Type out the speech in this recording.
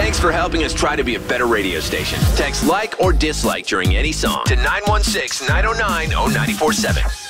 Thanks for helping us try to be a better radio station. Text like or dislike during any song to 916-909-0947.